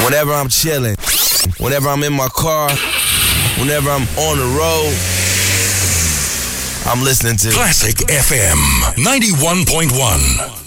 Whenever I'm chilling, whenever I'm in my car, whenever I'm on the road, I'm listening to Classic FM 91.1.